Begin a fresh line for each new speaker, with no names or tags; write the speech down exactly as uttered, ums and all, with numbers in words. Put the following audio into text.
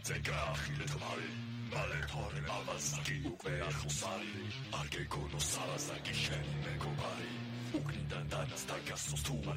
ზეკა ახილეთ მარი მალე თორე ავაზაკი უკვე ახლოს არის არ გეგონო სალაზაკი შენი მეგობარი უკნიდან დანას დაგასწოს თუ